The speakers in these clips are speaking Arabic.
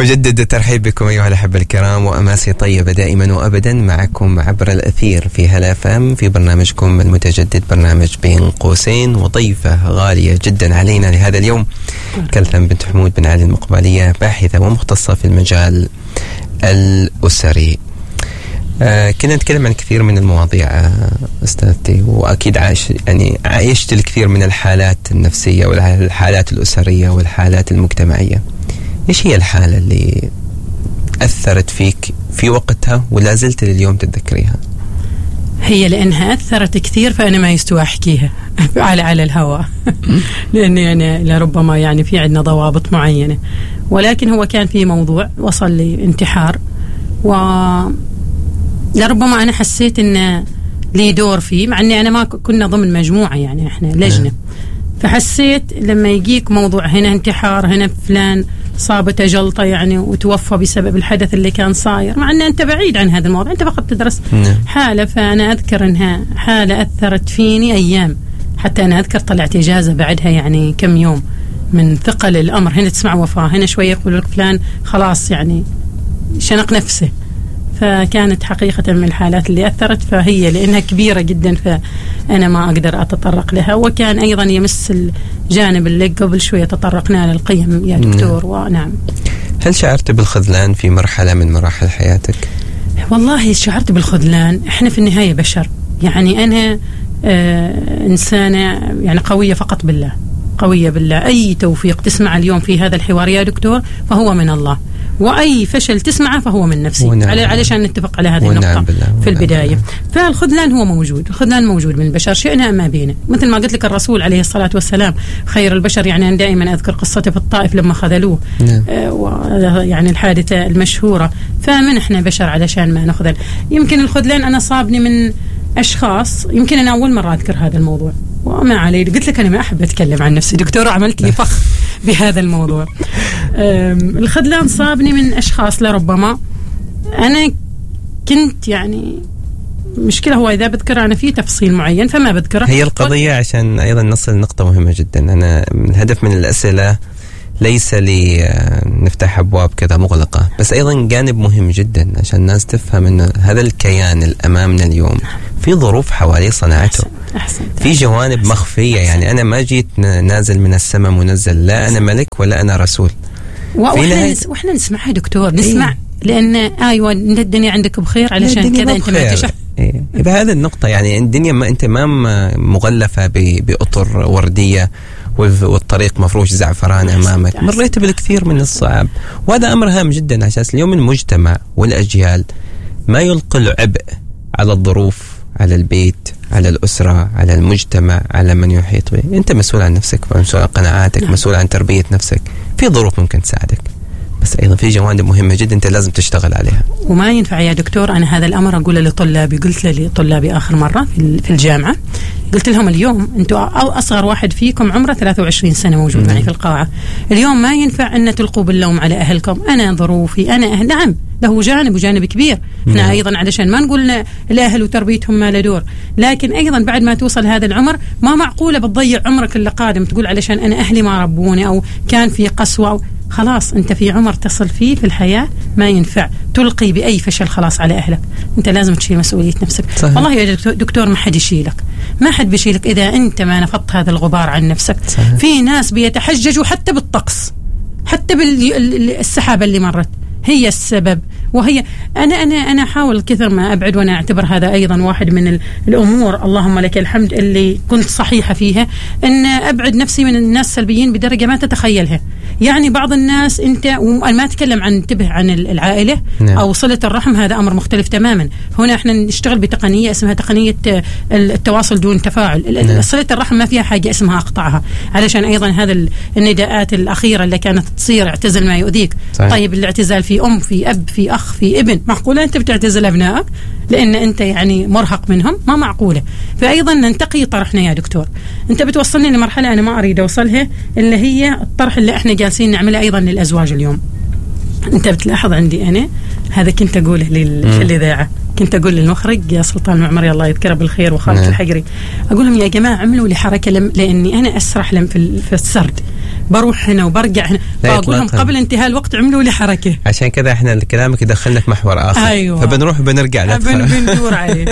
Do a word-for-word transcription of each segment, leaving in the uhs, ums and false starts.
أجدد الترحيب بكم أيها الأحبة الكرام، وأماسي طيبة دائما وأبدا معكم عبر الأثير في هلا فام في برنامجكم المتجدد، برنامج بين قوسين، وضيفة غالية جدا علينا لهذا اليوم كلثم بنت حمود بن علي المقبالية، باحثة ومختصة في المجال الأسري. آه كنا نتكلم عن كثير من المواضيع آه أستاذتي، وأكيد عايش يعني عايشت الكثير من الحالات النفسية والحالات الأسرية والحالات المجتمعية. إيش هي الحالة اللي أثرت فيك في وقتها ولا زلت لليوم تتذكريها؟ هي لأنها أثرت كثير فأنا ما يستوى أحكيها على على الهواء لأني يعني لربما يعني في عندنا ضوابط معينة، ولكن هو كان في موضوع وصل لي انتحار، و لربما أنا حسيت إن لي دور فيه، مع إني أنا ما كنا ضمن مجموعة، يعني إحنا لجنة. فحسيت لما يجيك موضوع هنا انتحار، هنا فلان صابته جلطة يعني وتوفى بسبب الحدث اللي كان صاير، مع أن أنت بعيد عن هذا الموضوع، أنت فقط تدرس حالة. فأنا أذكر أنها حالة أثرت فيني أيام، حتى أنا أذكر طلعت إجازة بعدها يعني كم يوم من ثقل الأمر. هنا تسمع وفاة، هنا شوية يقول لك فلان خلاص يعني شنق نفسه. فكانت حقيقة من الحالات اللي أثرت، فهي لأنها كبيرة جدا فأنا ما أقدر أتطرق لها. وكان أيضا يمس الجانب اللي قبل شوية تطرقنا للقيم يا دكتور. ونعم، هل شعرت بالخذلان في مرحلة من مراحل حياتك؟ والله شعرت بالخذلان. إحنا في النهاية بشر، يعني أنا آه إنسانة يعني قوية فقط بالله، قوية بالله. أي توفيق تسمع اليوم في هذا الحوار يا دكتور فهو من الله، وأي فشل تسمعه فهو من نفسي. على علشان نتفق على هذه النقطة في البداية. فالخذلان هو موجود، الخذلان موجود من البشر، شئنا ما بينا. مثل ما قلت لك الرسول عليه الصلاة والسلام خير البشر، يعني أنا دائما أذكر قصته في الطائف لما خذلوه، آه يعني الحادثة المشهورة. فمن إحنا بشر علشان ما نخذل. يمكن الخذلان أنا صابني من أشخاص، يمكن أنا أول مرة أذكر هذا الموضوع وما علي، قلت لك أنا ما أحب أتكلم عن نفسي دكتورة، عملت لي فخ بهذا الموضوع. الخذلان صابني من أشخاص لربما أنا كنت يعني مشكلة، هو إذا بذكر أنا في تفصيل معين فما بذكره. هي القضية عشان أيضا نصل نقطة مهمة جدا. أنا الهدف من الأسئلة ليس لي نفتح أبواب كذا مغلقة، بس أيضا جانب مهم جدا عشان الناس تفهم أن هذا الكيان الأمامنا اليوم في ظروف حوالي صنعته، أحسن. في جوانب أحسن. مخفية. أحسن. يعني أنا ما جيت نازل من السماء منزل، لا أنا ملك ولا أنا رسول. وإحنا, نس... وإحنا نسمعها دكتور، نسمع إيه؟ لأن أيوة الدنيا عندك بخير علشان كذا أنت ما تشح. إيه؟ بهذا النقطة يعني الدنيا ما أنت ما مغلفة بأطر وردية والطريق مفروش زعفران أمامك، مريت بالكثير من الصعاب. وهذا أمر هام جدا عشان اليوم المجتمع والأجيال ما يلقي العبء على الظروف، على البيت، على الأسرة، على المجتمع، على من يحيط به. أنت مسؤول عن نفسك، مسؤول عن قناعاتك، نعم. مسؤول عن تربية نفسك. في ظروف ممكن تساعدك، بس أيضا في جوانب مهمة جدا أنت لازم تشتغل عليها. وما ينفع يا دكتور أنا هذا الأمر أقوله لطلابي، قلت لطلابي آخر مرة في الجامعة، قلت لهم اليوم أنتوا أو أصغر واحد فيكم عمره ثلاثة وعشرين سنة موجود معي في القاعة. اليوم ما ينفع أن تلقوا باللوم على أهلكم، أنا ظروفي، أنا أهل. نعم له جانب وجانب كبير، احنا مم. أيضا علشان ما نقول الأهل وتربيتهم ما له دور، لكن أيضا بعد ما توصل هذا العمر ما معقولة بتضيع عمرك اللي قادم تقول علشان أنا أهلي ما ربوني أو كان في قسوة أو خلاص. أنت في عمر تصل فيه في الحياة ما ينفع تلقي بأي فشل خلاص على أهلك، أنت لازم تشيل مسؤولية نفسك. صحيح. والله يا دكتور ما حد يشيلك، ما حد بيشيلك إذا أنت ما نفضت هذا الغبار عن نفسك. صحيح. في ناس بيتحججوا حتى بالطقس، حتى بالسحابة اللي مرت هي السبب. وهي أنا أنا أنا أحاول كثر ما أبعد، وأنا أعتبر هذا أيضا واحد من الأمور اللهم لك الحمد اللي كنت صحيحة فيها، أن أبعد نفسي من الناس السلبيين بدرجة ما تتخيلها. يعني بعض الناس أنت ما أتكلم عن انتبه عن العائلة نعم. أو صلة الرحم، هذا أمر مختلف تماما. هنا إحنا نشتغل بتقنية اسمها تقنية التواصل دون تفاعل. نعم. صلة الرحم ما فيها حاجة اسمها أقطعها، علشان أيضا هذا النداءات الأخيرة اللي كانت تصير اعتزل ما يؤذيك. صحيح. طيب الاعتزال في أم، في أب، في أخ، في ابن، معقولة أنت بتعتزل أبنائك لأن أنت يعني مرهق منهم؟ ما معقولة. فأيضا ننتقي طرحنا يا دكتور. أنت بتوصلني لمرحلة أنا ما أريد أوصلها، اللي هي الطرح اللي إحنا جالسين نعمله أيضا للأزواج اليوم. أنت بتلاحظ عندي أنا هذا كنت أقوله في الإذاعة، كنت أقول للمخرج يا سلطان المعمري الله يذكره بالخير وخالد الحجري، أقول لهم يا جماعة عملوا لي حركة لم لأني أنا أسرح لم في, في السرد، بروح هنا وبرجع هنا، فاقول لهم قبل انتهاء الوقت عملوا لي حركه. عشان كذا احنا كلامك يدخلنا في محور اخر. أيوة. فبنروح وبنرجع بندور عليه.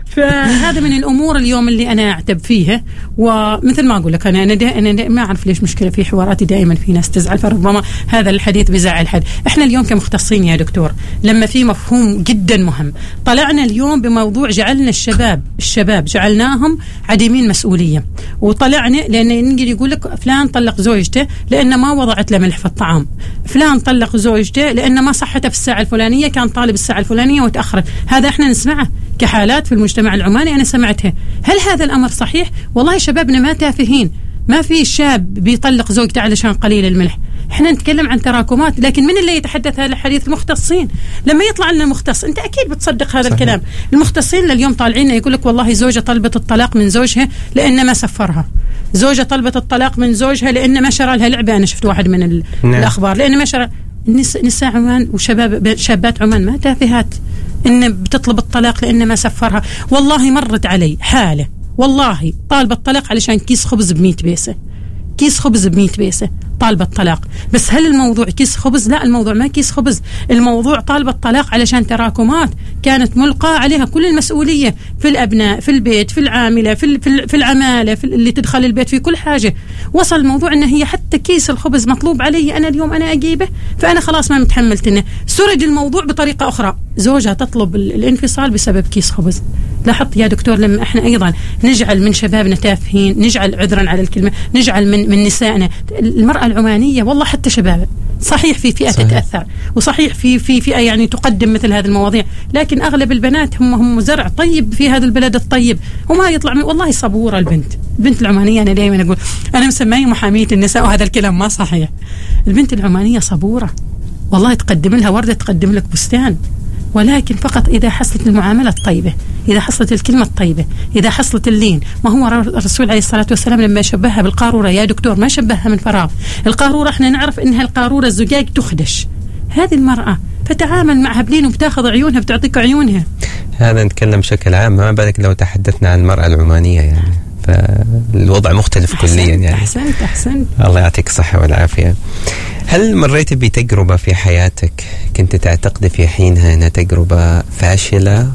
فهذا من الامور اليوم اللي انا اعتب فيها. ومثل ما اقول لك انا انا, دا أنا دا ما اعرف ليش مشكله في حواراتي دائما في ناس تزعل، فربما هذا الحديث بزعل حد. احنا اليوم كمختصين يا دكتور لما في مفهوم جدا مهم طلعنا اليوم بموضوع جعلنا الشباب الشباب جعلناهم عديمين مسؤوليه، وطلعنا لان يجي يقول لك فلان طلق زوجته لان ما وضعت له ملح في الطعام، فلان طلق زوجته لان ما صحته في الساعه الفلانيه، كان طالب الساعه الفلانيه وتاخرت. هذا احنا نسمعه كحالات في المجتمع العماني، انا سمعتها. هل هذا الامر صحيح؟ والله شبابنا ما تافهين، ما في شاب بيطلق زوجته علشان قليل الملح. احنا نتكلم عن تراكمات، لكن من اللي يتحدث هذا الحديث؟ المختصين. لما يطلع لنا مختص انت اكيد بتصدق هذا صحيح. الكلام. المختصين لليوم طالعين يقول لك والله زوجة طلبت الطلاق من زوجها لان ما سفرها، زوجة طلبت الطلاق من زوجها لان ما شرى لها لعبه. انا شفت واحد من ال... نعم. الاخبار لان ما شرى. نساء عمان وشباب شابات عمان ما تافهات ان بتطلب الطلاق لان ما سفرها. والله مرت علي حاله والله طالبة الطلاق علشان كيس خبز بمية بيسة، كيس خبز بمية بيسة طالبة الطلاق. بس هل الموضوع كيس خبز؟ لا، الموضوع ما كيس خبز، الموضوع طالبة الطلاق علشان تراكمات كانت ملقاة عليها كل المسؤولية في الأبناء، في البيت، في العاملة، في في العمالة، في اللي تدخل البيت، في كل حاجة. وصل الموضوع أن هي حتى كيس الخبز مطلوب علي أنا اليوم أنا أجيبه، فأنا خلاص ما متحملت إنه سرج الموضوع بطريقة أخرى. زوجها تطلب الانفصال بسبب كيس خبز. لاحظت يا دكتور لما احنا ايضا نجعل من شبابنا تافهين، نجعل عذرا على الكلمه، نجعل من من نسائنا. المراه العمانيه والله حتى شباب صحيح في فئه صحيح. تتاثر، وصحيح في في فئه يعني تقدم مثل هذه المواضيع، لكن اغلب البنات هم هم زرع طيب في هذا البلد الطيب، وما يطلع من والله صبوره البنت. البنت العمانيه انا دائما اقول انا مسميه محاميه النساء، وهذا الكلام ما صحيح. البنت العمانيه صبوره والله، تقدم لها ورده تقدم لك بستان، ولكن فقط إذا حصلت المعاملة الطيبة، إذا حصلت الكلمة الطيبة، إذا حصلت اللين. ما هو الرسول عليه الصلاة والسلام لما شبهها بالقارورة يا دكتور ما شبهها من فراغ. القارورة احنا نعرف إنها القارورة الزجاج تخدش، هذه المرأة فتعامل معها بلين وبتاخذ عيونها بتعطيك عيونها. هذا نتكلم بشكل عام، ما بالك لو تحدثنا عن المرأة العمانية يعني فالوضع مختلف كليا يعني. أحسنت أحسنت الله يعطيك الصحة والعافية. هل مريت بتجربة في حياتك كنت تعتقد في حينها أنها تجربة فاشلة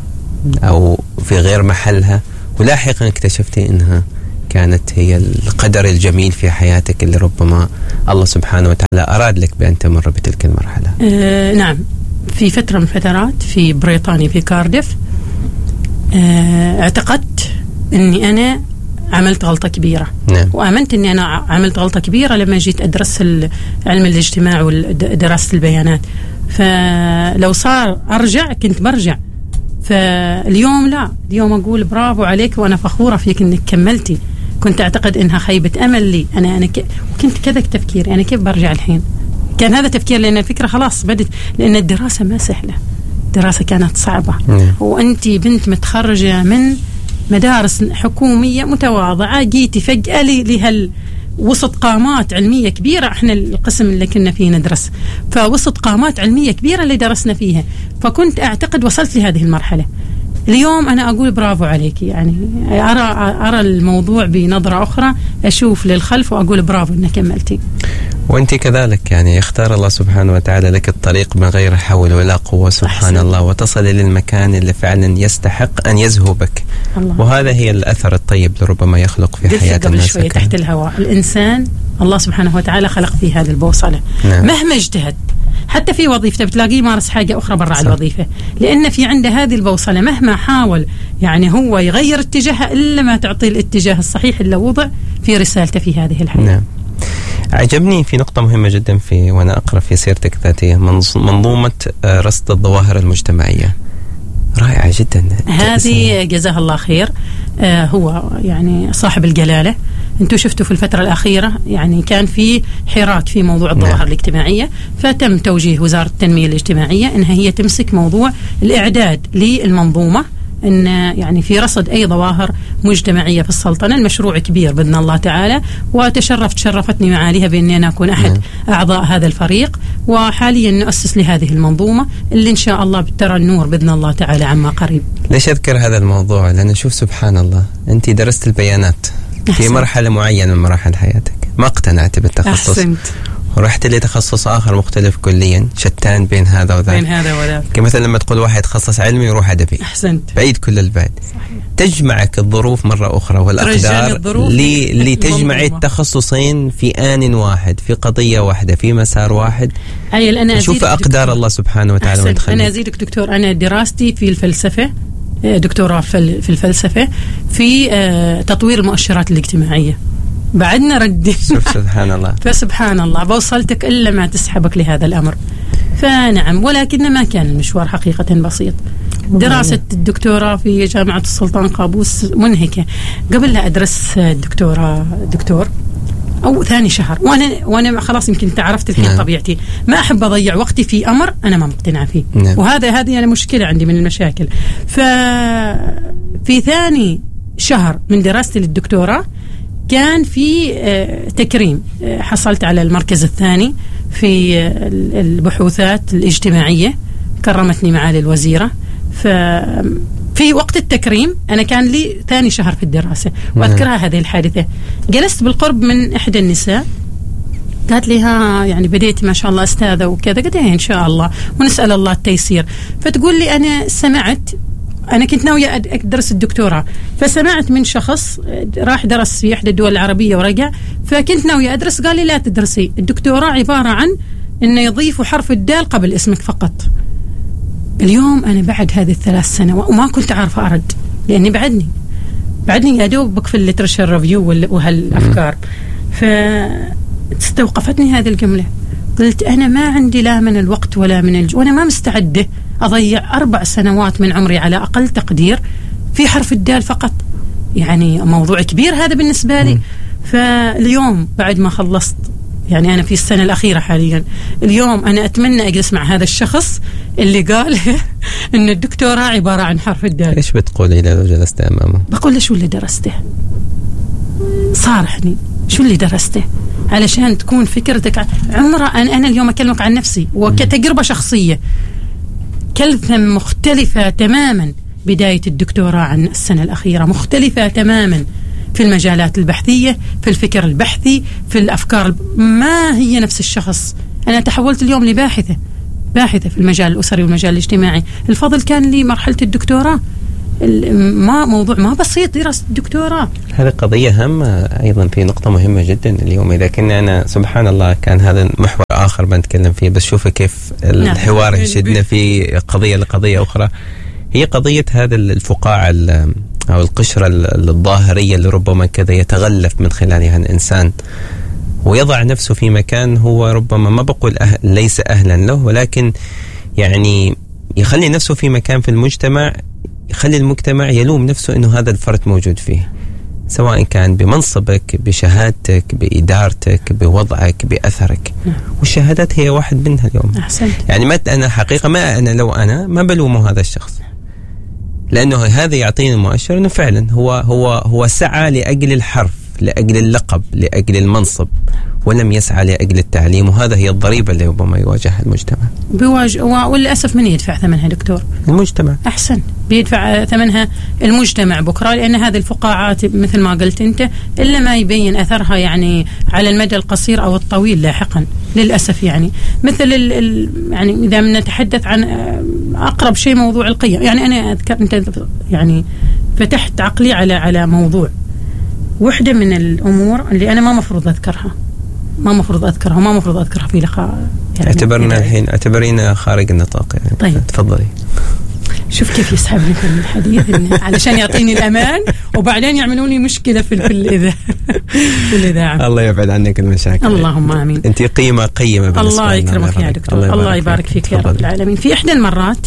أو في غير محلها، ولاحقا اكتشفتي أنها كانت هي القدر الجميل في حياتك اللي ربما الله سبحانه وتعالى أراد لك بأن تمر بتلك المرحلة؟ آه نعم، في فترة من فترات في بريطانيا في كارديف آه اعتقدت أني أنا عملت غلطة كبيرة. نعم. وآمنت أني أنا عملت غلطة كبيرة لما جيت أدرس علم الاجتماع ودراسة البيانات. فلو صار أرجع كنت برجع. فاليوم لا، اليوم أقول برافو عليك وأنا فخورة فيك أنك كملتي. كنت أعتقد أنها خيبة أمل لي أنا أنا ك... وكنت كذا تفكيري أنا كيف برجع الحين. كان هذا تفكير لأن الفكرة خلاص بدت، لأن الدراسة ما سهلة، الدراسة كانت صعبة. نعم. وأنت بنت متخرجة من مدارس حكومية متواضعة، جيتي فجأة لهال وسط قامات علمية كبيرة. احنا القسم اللي كنا فيه ندرس فوسط قامات علمية كبيرة اللي درسنا فيها، فكنت أعتقد وصلت لهذه المرحلة. اليوم أنا أقول برافو عليك، يعني أرى أرى الموضوع بنظرة أخرى، أشوف للخلف وأقول برافو إنك كملتي. وأنت كذلك يعني اختار الله سبحانه وتعالى لك الطريق من غير حول ولا قوة سبحان أحسن. الله، وتصل للمكان اللي فعلا يستحق أن يزهو بك. الله. وهذا هي الأثر الطيب لربما يخلق في حياة الناس. قبل شوي تحت الهواء الإنسان الله سبحانه وتعالى خلق فيه هذه البوصلة. نعم. مهما اجتهد حتى في وظيفته بتلاقيه يمارس حاجة أخرى برا على الوظيفة، لأن في عنده هذه البوصلة. مهما حاول يعني هو يغير اتجاهه إلا ما تعطيه الاتجاه الصحيح اللي وضع في رسالته في هذه الحياة. نعم. عجبني في نقطة مهمة جدا في وأنا أقرأ في سيرتك الذاتية، منظومة رصد الظواهر المجتمعية، رائعة جدا. هذه جزاه الله خير. آه هو يعني صاحب الجلالة، انتوا شفتوا في الفترة الأخيرة يعني كان في حراك في موضوع الظواهر نعم. الاجتماعية، فتم توجيه وزارة التنمية الاجتماعية انها هي تمسك موضوع الإعداد للمنظومة، ان يعني في رصد اي ظواهر مجتمعيه في السلطنه. المشروع كبير باذن الله تعالى، وتشرفت شرفتني معاليها باني انا اكون احد اعضاء هذا الفريق، وحاليا نؤسس لهذه المنظومه اللي ان شاء الله بترى النور باذن الله تعالى عما قريب. ليش اذكر هذا الموضوع؟ لان شوف سبحان الله، انت درست البيانات في مرحله معينه من مراحل حياتك، ما اقتنعت بالتخصص. أحسنت. ورحت لتخصص آخر مختلف كليا، شتان بين هذا وذاك. بين هذا وذاك. كمثلا لما تقول واحد تخصص علمي يروح أدبي. أحسنت. بعيد كل البعد. صحيح. تجمعك الظروف مرة أخرى والأقدار اللي تجمع التخصصين في آن واحد، في قضية واحدة، في مسار واحد. شوف أقدار الله سبحانه وتعالى. أنا أزيدك دكتور، أنا دراستي في الفلسفة، دكتوراه في الفلسفة في تطوير المؤشرات الاجتماعية. بعدنا ردي. سبحان الله. فسبحان الله بوصلتك إلا ما تسحبك لهذا الأمر. فنعم، ولكن ما كان المشوار حقيقة بسيط. دراسة الدكتوراه في جامعة السلطان قابوس منهكة. قبل لا أدرس الدكتوراه دكتور أو ثاني شهر وأنا وأنا خلاص يمكن تعرفت الحين. نعم. طبيعتي ما أحب أضيع وقتي في أمر أنا ما مقتنع فيه. نعم. وهذا هذه أنا مشكلة عندي من المشاكل. ففي ثاني شهر من دراستي للدكتوراه كان في تكريم، حصلت على المركز الثاني في البحوثات الاجتماعية، كرمتني معالي الوزيرة. ففي وقت التكريم أنا كان لي ثاني شهر في الدراسة، وأذكرها هذه الحادثة. جلست بالقرب من إحدى النساء، قالت لي ها يعني بديت ما شاء الله أستاذة وكذا. قلت إن شاء الله ونسأل الله التيسير. فتقول لي أنا سمعت، أنا كنت ناوية أدرس الدكتوراه، فسمعت من شخص راح درس في إحدى الدول العربية ورجع، فكنت ناوية أدرس. قال لي لا تدرسي، الدكتوراه عبارة عن إنه يضيفوا حرف الدال قبل اسمك فقط. اليوم أنا بعد هذه الثلاث سنوات وما كنت عارفة أرد، لأني بعدني بعدني يا دوبك في الليترشر ريفيو وهالأفكار. فاستوقفتني هذه الجملة. قلت أنا ما عندي لا من الوقت ولا من الج... وأنا ما مستعدة أضيع أربع سنوات من عمري على أقل تقدير في حرف الدال فقط. يعني موضوع كبير هذا بالنسبة لي. فاليوم بعد ما خلصت، يعني أنا في السنة الأخيرة حاليا، اليوم أنا أتمنى أجلس مع هذا الشخص اللي قال إن الدكتوراه عبارة عن حرف الدال. إيش بتقولي إذا لو جلست أمامه؟ بقول له شو اللي درسته؟ صارحني شو اللي درسته علشان تكون فكرتك عمره. أنا, أنا اليوم أكلمك عن نفسي وكتجربة شخصية. كلثم مختلفة تماما. بداية الدكتوراه عن السنة الأخيرة مختلفة تماما في المجالات البحثية، في الفكر البحثي، في الأفكار. ما هي نفس الشخص. أنا تحولت اليوم لباحثة باحثة في المجال الأسري والمجال الاجتماعي. الفضل كان لي مرحلة الدكتوراه. ما موضوع ما بسيط دراسة الدكتوراه. هذه قضية هامة أيضا، في نقطة مهمة جدا اليوم. إذا كنا أنا سبحان الله كان هذا محور آخر بنتكلم فيه، بس شوفوا كيف الحوار يشدنا في قضية لقضية أخرى. هي قضية هذا الفقاعة أو القشرة الظاهرية اللي ربما كذا يتغلف من خلالها الإنسان ويضع نفسه في مكان هو ربما ما بقول أهل ليس أهلا له، ولكن يعني يخلي نفسه في مكان في المجتمع، يخلي المجتمع يلوم نفسه أنه هذا الفرد موجود فيه، سواء كان بمنصبك، بشهادتك، بإدارتك، بوضعك، بأثرك. والشهادات هي واحد منها اليوم. أحسنت. يعني ما أنا حقيقة ما أنا لو أنا ما بلومه هذا الشخص، لأنه هذا يعطيني المؤشر أنه فعلا هو هو هو سعى لأجل الحرف، لأجل اللقب، لأجل المنصب، ولم يسعى لأجل التعليم. وهذا هي الضريبة اللي ربما يواجهها المجتمع. بيواجه، وللأسف من يدفع ثمنها دكتور؟ المجتمع. أحسن، بيدفع ثمنها المجتمع بكرة، لأن هذه الفقاعات مثل ما قلت أنت إلا ما يبين أثرها يعني على المدى القصير أو الطويل لاحقا للأسف. يعني مثل ال ال يعني إذا نتحدث عن أقرب شيء موضوع القيم. يعني أنا أذكر أنت يعني فتحت عقلي على على موضوع واحدة من الأمور اللي أنا ما مفروض أذكرها ما مفروض أذكرها وما مفروض أذكرها في لقاء. يعني اعتبرنا الحين اعتبرينا خارج النطاق يعني. طيب تفضلي. شوف كيف يسحبني في الحديث علشان يعطيني الأمان وبعدين يعملوا لي مشكلة في في الإذاعة. في الإذاعة. الله يبعد عنك المشاكل. اللهم آمين. أنت قيمة قيمة بالنسبة لنا. الله يكرمك يا دكتور. الله, الله يبارك فيك, فيك يا رب العالمين. في إحدى المرات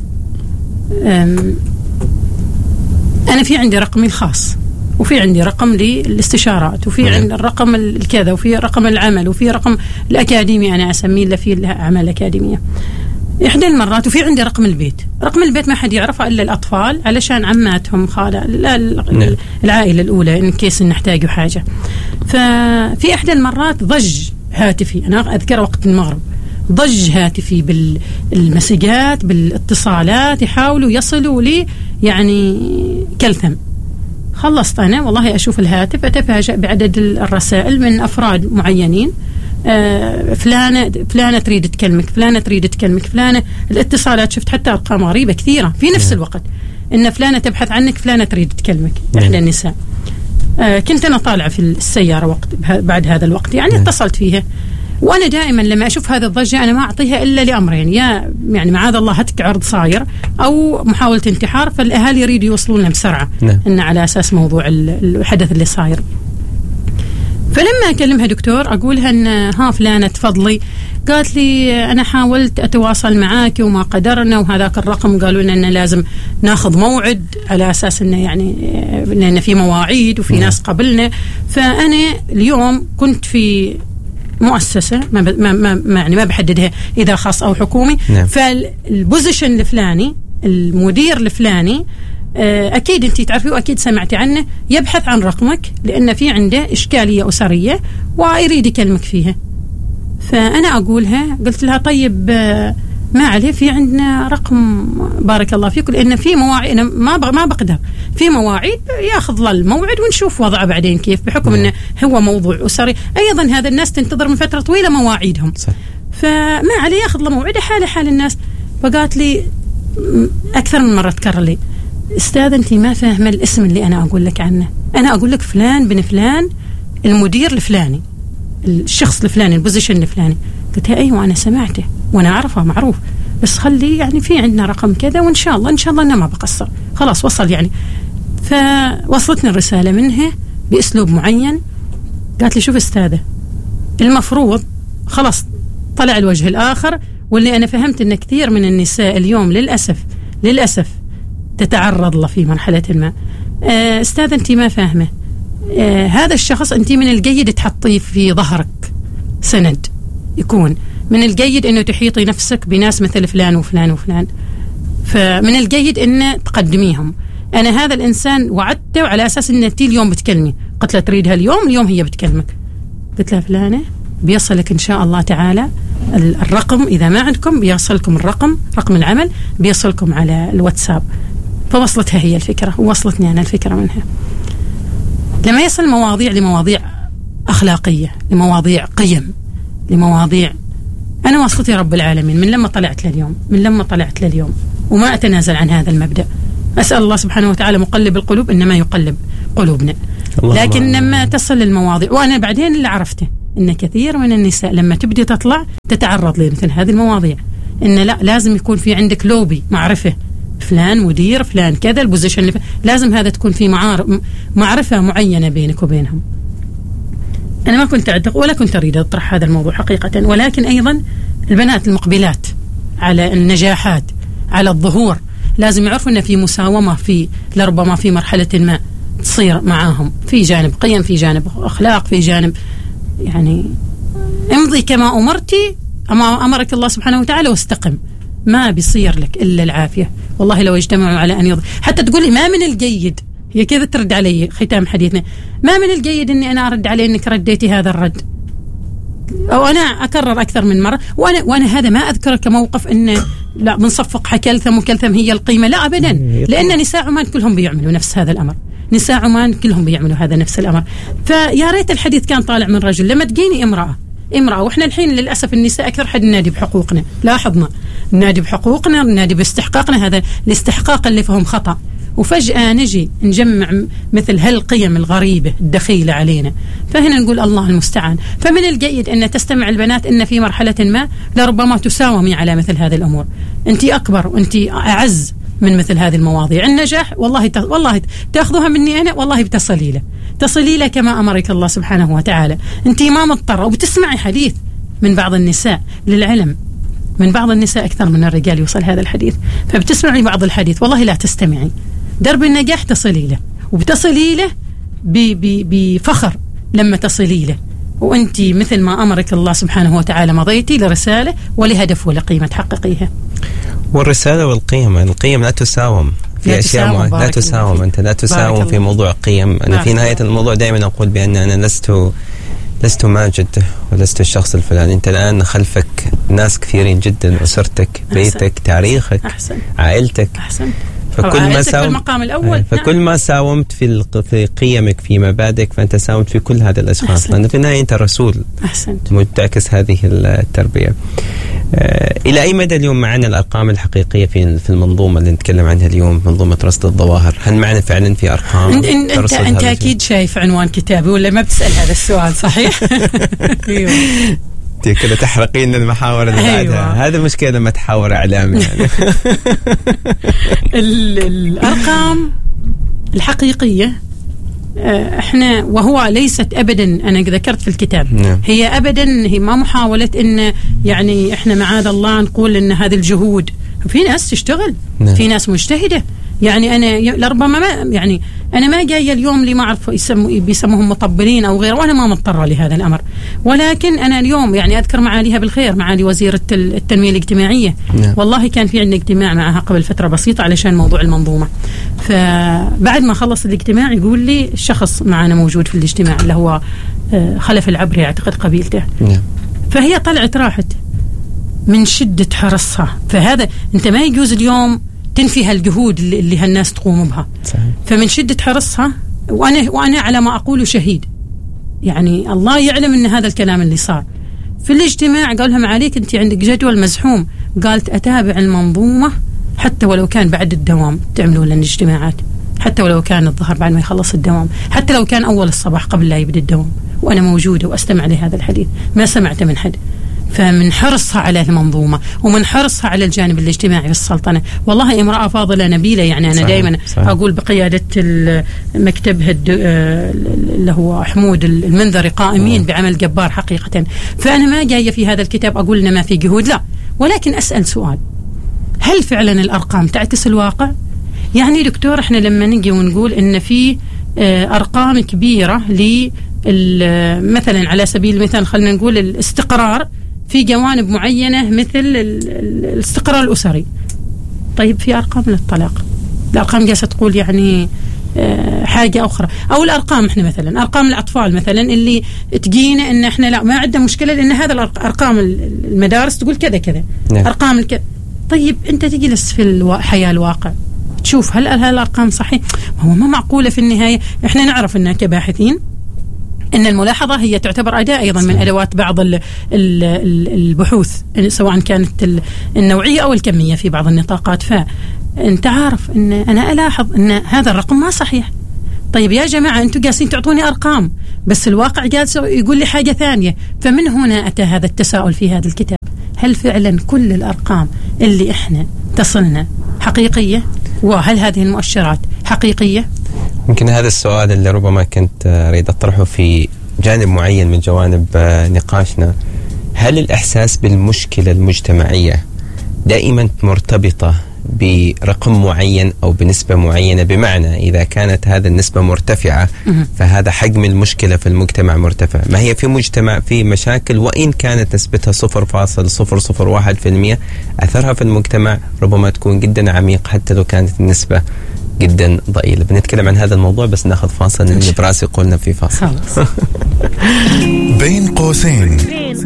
أنا في عندي رقمي الخاص، وفي عندي رقم للاستشارات، وفي عندي الرقم الكذا، وفي رقم العمل، وفي رقم الأكاديمي أنا أسميه اللي فيه أعمال أكاديمية إحدى المرات، وفي عندي رقم البيت. رقم البيت ما حد يعرفه إلا الأطفال علشان عماتهم خالة العائلة الأولى إن كيس نحتاجوا حاجة. ففي إحدى المرات ضج هاتفي، أنا أذكر وقت المغرب، ضج هاتفي بالمسجات بالاتصالات، يحاولوا يصلوا لي يعني كلثم. خلصت أنا والله أشوف الهاتف أتفاجأ بعدد الرسائل من أفراد معينين، آه فلانة فلانة تريد تكلمك، فلانة تريد تكلمك، فلانة. الاتصالات شفت حتى أرقام غريبة كثيرة في نفس الوقت، إن فلانة تبحث عنك، فلانة تريد تكلمك، إحدى النساء. آه كنت أنا طالعة في السيارة وقت بعد هذا الوقت يعني اتصلت فيها. وأنا دائما لما أشوف هذا الضجة أنا ما أعطيها إلا لأمرين، يا يعني معاذ الله هتك عرض صاير أو محاولة انتحار، فالأهالي يريدوا يوصلون لنا بسرعة نعم. إن على أساس موضوع الحدث اللي صاير. فلما أكلمها دكتور أقولها إن ها فلانة تفضلي، قالت لي أنا حاولت أتواصل معاك وما قدرنا، وهذاك الرقم قالوا لنا إن لازم ناخذ موعد على أساس إنه يعني لأن في مواعيد وفي ناس قبلنا. فأنا اليوم كنت في مؤسسة ما ما ما يعني ما بحددها إذا خاص أو حكومي، نعم. فالبوزيشن الفلاني المدير الفلاني أكيد أنت تعرفي وأكيد سمعتي عنه، يبحث عن رقمك لأن في عنده إشكالية أسرية ويريد يكلمك فيها. فأنا أقولها قلت لها طيب ما عليه، في عندنا رقم بارك الله فيك، لأن في مواعيد أنا ما ما بقدر في مواعيد ياخذ له الموعد ونشوف وضعه بعدين كيف، بحكم أنه هو موضوع أسري. أيضا هذا الناس تنتظر من فترة طويلة مواعيدهم، فما عليه ياخذ له موعد حاله حال الناس. فقالت لي أكثر من مرة تكرر لي أستاذ أنت ما فاهمة الاسم اللي أنا أقول لك عنه، أنا أقول لك فلان بن فلان المدير الفلاني الشخص الفلاني البوزيشن الفلاني. قلت لها أيوة أنا سمعته وأنا أعرفه معروف، بس خلي يعني في عندنا رقم كذا وإن شاء الله إن شاء الله أنا ما بقصر، خلاص وصل يعني. فوصلتني الرسالة منها بأسلوب معين. قالت لي شوف أستاذة المفروض خلاص طلع الوجه الآخر، واللي أنا فهمت أن كثير من النساء اليوم للأسف للأسف تتعرض له في مرحلة ما. أستاذ أنت ما فاهمة، آه هذا الشخص أنت من الجيد تحطيه في ظهرك سند، يكون من الجيد أنه تحيطي نفسك بناس مثل فلان وفلان وفلان، فمن الجيد أن تقدميهم. أنا هذا الإنسان وعدته على أساس أن أنت اليوم بتكلمي، قلت لها تريدها اليوم، اليوم هي بتكلمك. قلت لها فلانة بيصلك إن شاء الله تعالى الرقم، إذا ما عندكم بيصلكم الرقم رقم العمل بيصلكم على الواتساب. فوصلتها هي الفكرة ووصلتني أنا الفكرة منها. لما يصل مواضيع لمواضيع أخلاقية، لمواضيع قيم، لمواضيع، أنا واثقتي رب العالمين من لما طلعت لليوم من لما طلعت لليوم وما أتنازل عن هذا المبدأ. أسأل الله سبحانه وتعالى مقلب القلوب إنما يقلب قلوبنا. لكن لما تصل المواضيع، وأنا بعدين اللي عرفته إن كثير من النساء لما تبدي تطلع تتعرض لمثل هذه المواضيع، إن لا لازم يكون في عندك لوبي معرفة، فلان مدير فلان كذا البوزيشن، لازم هذا تكون في معارف معرفة معينة بينك وبينهم. أنا ما كنت أعتقد ولا كنت أريد أطرح هذا الموضوع حقيقة، ولكن أيضا البنات المقبلات على النجاحات على الظهور لازم يعرفوا أن في مساومة، في لربما في مرحلة ما تصير معاهم في جانب قيم، في جانب أخلاق، في جانب يعني امضي كما أمرتي أما أمرك الله سبحانه وتعالى واستقم، ما بيصير لك إلا العافية. والله لو اجتمعوا على أن يض... حتى تقولي ما من الجيد، هي كذا ترد علي ختام حديثنا، ما من الجيد أني أنا أرد علي أنك رديتي هذا الرد، أو أنا أكرر أكثر من مرة، وأنا وأنا هذا ما أذكر كموقف إن لا بنصفق حكلثم وكلثم هي القيمة، لا أبدا، لأن نساء عمان كلهم بيعملوا نفس هذا الأمر، نساء عمان كلهم بيعملوا هذا نفس الأمر. فيا ريت الحديث كان طالع من رجل. لما تجيني امرأة امرأة وإحنا الحين للأسف النساء أكثر حد ننادي بحقوقنا، لاحظنا ننادي بحقوقنا، ننادي باستحقاقنا، هذا الاستحقاق اللي فهم خطأ، وفجأة نجي نجمع مثل هالقيم الغريبة الدخيلة علينا، فهنا نقول الله المستعان. فمن الجيد أن تستمع البنات أن في مرحلة ما لربما تساومي على مثل هذه الأمور، أنت أكبر وأنت أعز من مثل هذه المواضيع. النجاح والله ت... والله تأخذها مني أنا والله بتصلي له تصلي له كما أمرك الله سبحانه وتعالى. أنت ما مضطرة، وبتسمعي حديث من بعض النساء للعلم، من بعض النساء أكثر من الرجال يوصل هذا الحديث، فبتسمعي بعض الحديث والله لا تستمعي، درب النجاح تصلي له، وبتصلي له ب... ب... بفخر لما تصلي له، وأنت مثل ما أمرك الله سبحانه وتعالى مضيتي لرسالة ولهدف ولقيمة تحققيها. والرسالة والقيم، القيم لا تساوم في لا أشياء تساوم معينة، لا تساوم، أنت لا تساوم في موضوع قيم. أنا في نهاية الموضوع دائما أقول بأن أنا لست لست ماجد ولست الشخص الفلاني، أنت الآن خلفك ناس كثيرين جدا، أسرتك، بيتك، تاريخك، أحسن. عائلتك، أحسن. فكل ما ساومت في المقام الأول. فكل نعم. ما ساومت في في قيمك في مبادئك فأنت ساومت في كل هذه الأشخاص، لأن في النهاية أنت رسول. أحسنت. متعكس هذه التربية. آه إلى أي مدى اليوم معنا الأرقام الحقيقية في في المنظومة اللي نتكلم عنها اليوم، منظومة رصد الظواهر؟ هل معنا فعلا في أرقام؟ انت انت, انت أكيد شايف عنوان كتابي ولا ما بتسأل هذا السؤال صحيح؟ أيوه. كده تحرقين المحاور اللي بعدها. أيوة. هذا مشكلة لما تحاور إعلامي يعني. الأرقام الحقيقية احنا وهو ليست ابدا، انا ذكرت في الكتاب نعم. هي ابدا هي ما محاولة ان يعني احنا معاذ الله نقول ان هذه الجهود، في ناس تشتغل نعم. في ناس مجتهدة، يعني انا لربما ما يعني انا ما جايه اليوم اللي ما اعرف يسموا بيسموهم مطبلين او غيره، وانا ما مضطره لهذا الامر، ولكن انا اليوم يعني اذكر معاليها بالخير، معالي وزيره التنميه الاجتماعيه نعم. والله كان في عندنا اجتماع معها قبل فتره بسيطه علشان موضوع المنظومه، فبعد ما خلص الاجتماع يقول لي الشخص معنا موجود في الاجتماع اللي هو خلف العبري اعتقد قبيلته نعم. فهي طلعت راحت من شده حرصها، فهذا انت ما يجوز اليوم تنفي هالجهود اللي هالناس تقوم بها صحيح. فمن شدة حرصها، وأنا وأنا على ما أقوله شهيد، يعني الله يعلم أن هذا الكلام اللي صار في الاجتماع. قال لها معاليك أنت عندك جدول مزحوم، قالت أتابع المنظومة حتى ولو كان بعد الدوام تعملوا لنا اجتماعات، حتى ولو كان الظهر بعد ما يخلص الدوام، حتى لو كان أول الصباح قبل لا يبدأ الدوام، وأنا موجودة وأستمع لهذا الحديث، ما سمعته من حد. فمن حرصها على المنظومة ومن حرصها على الجانب الاجتماعي في السلطنة، والله امرأة فاضلة نبيلة، يعني أنا دائما أقول بقيادة مكتبها اللي هو حمود المنذري قائمين أوه. بعمل جبار حقيقة. فأنا ما جاية في هذا الكتاب أقول لنا ما في جهود، لا، ولكن أسأل سؤال، هل فعلا الأرقام تعكس الواقع؟ يعني دكتور احنا لما نجي ونقول إن في أرقام كبيرة ل مثلا على سبيل المثال خلينا نقول الاستقرار في جوانب معينة مثل الاستقرار الأسري، طيب في أرقام للطلاق، الأرقام جالسة تقول يعني حاجة أخرى، أو الأرقام إحنا مثلا أرقام الأطفال مثلا اللي تجينا إن إحنا لا ما عندنا مشكلة لأن هذا الأرقام المدارس تقول كذا كذا نعم. أرقام الك... طيب أنت تجلس في الحياة الواقع تشوف هل هل الأرقام صحيح؟ هو ما معقولة في النهاية. إحنا نعرف إن كباحثين إن الملاحظة هي تعتبر أداة أيضا من أدوات بعض البحوث سواء كانت النوعية أو الكمية في بعض النطاقات. فأنت عارف إن أنا ألاحظ إن هذا الرقم ما صحيح. طيب يا جماعة أنتوا جالسين تعطوني أرقام بس الواقع جالس يقول لي حاجة ثانية. فمن هنا أتى هذا التساؤل في هذا الكتاب، هل فعلا كل الأرقام اللي إحنا تصلنا حقيقية؟ وهل هذه المؤشرات حقيقية؟ يمكن هذا السؤال اللي ربما كنت أريد أطرحه في جانب معين من جوانب نقاشنا. هل الإحساس بالمشكلة المجتمعية دائما مرتبطة برقم معين أو بنسبة معينة؟ بمعنى إذا كانت هذه النسبة مرتفعة فهذا حجم المشكلة في المجتمع مرتفع. ما هي في مجتمع في مشاكل وإن كانت نسبتها صفر فاصل صفر صفر واحد في المية أثرها في المجتمع ربما تكون جدا عميق حتى لو كانت النسبة جدا ضئيلة. بنتكلم عن هذا الموضوع بس ناخذ فاصل اللي براسي قلنا في فاصل. بين قوسين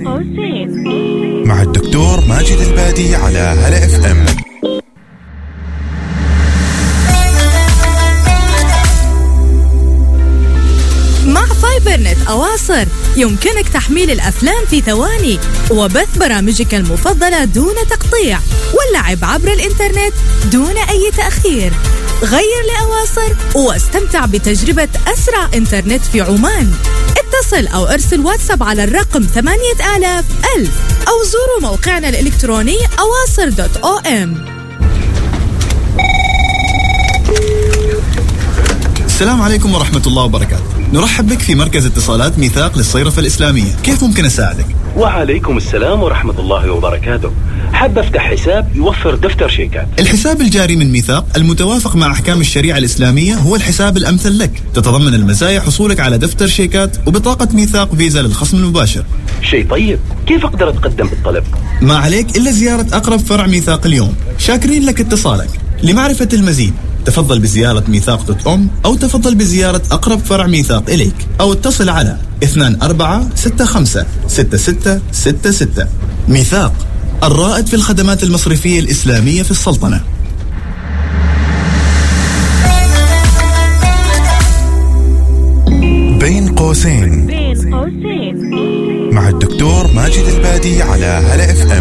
مع الدكتور ماجد البادي على هلا اف ام. مع فايبرنت أواصر يمكنك تحميل الأفلام في ثواني وبث برامجك المفضلة دون تقطيع واللعب عبر الإنترنت دون أي تأخير. غير لأواصر واستمتع بتجربة أسرع إنترنت في عمان. اتصل أو ارسل واتساب على الرقم ثمانية آلاف ألف أو زوروا موقعنا الإلكتروني أواصر دوت أو إم. السلام عليكم ورحمة الله وبركاته. نرحب بك في مركز اتصالات ميثاق للصيرفة الإسلامية. كيف ممكن أساعدك؟ وعليكم السلام ورحمة الله وبركاته. حاب أفتح حساب يوفر دفتر شيكات. الحساب الجاري من ميثاق المتوافق مع أحكام الشريعة الإسلامية هو الحساب الأمثل لك. تتضمن المزايا حصولك على دفتر شيكات وبطاقة ميثاق فيزا للخصم المباشر. شيء طيب، كيف أقدر أتقدم بالطلب؟ ما عليك إلا زيارة أقرب فرع ميثاق اليوم. شاكرين لك اتصالك. لمعرفة المزيد تفضل بزيارة ميثاق دوت أم أو تفضل بزيارة أقرب فرع ميثاق إليك أو اتصل على اثنين أربعة ستة خمسة ستة ستة ستة ستة. ميثاق الرائد في الخدمات المصرفية الإسلامية في السلطنة. بين قوسين بين قوسين مع الدكتور ماجد البادي على هلا اف ام.